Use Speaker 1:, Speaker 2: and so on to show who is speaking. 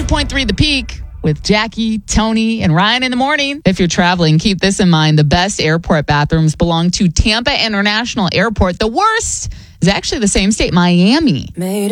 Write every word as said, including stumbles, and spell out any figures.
Speaker 1: point three The Peak with Jackie, Tony, and Ryan in the morning. If you're traveling, keep this in mind. The best airport bathrooms belong to Tampa International Airport. The worst is actually the same state, Miami. Made